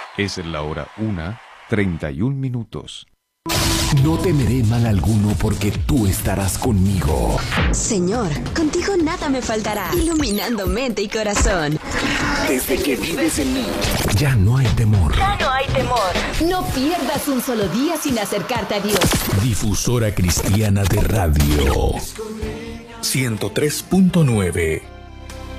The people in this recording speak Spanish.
Es la hora 1:31. No temeré mal alguno porque tú estarás conmigo. Señor, contigo nada me faltará, iluminando mente y corazón. Desde que vives en mí, ya no hay temor. Ya no hay temor. No pierdas un solo día sin acercarte a Dios. Difusora Cristiana de Radio 103.9